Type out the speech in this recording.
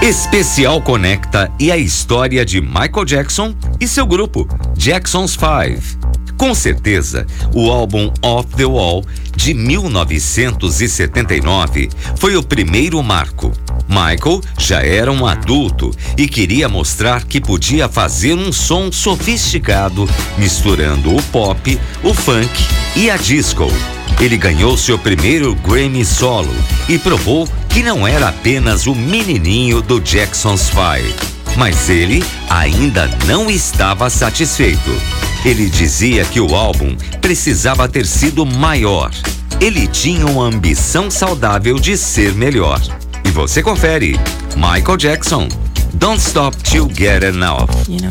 Especial Conecta e a história de Michael Jackson e seu grupo, Jackson's 5. Com certeza, o álbum Off the Wall, de 1979, foi o primeiro marco. Michael já era um adulto e queria mostrar que podia fazer um som sofisticado, misturando o pop, o funk e a disco. Ele ganhou seu primeiro Grammy solo e provou que não era apenas o menininho do Jackson's 5. Mas ele ainda não estava satisfeito. Ele dizia que o álbum precisava ter sido maior. Ele tinha uma ambição saudável de ser melhor. E você confere. Michael Jackson, Don't Stop Till Get Enough.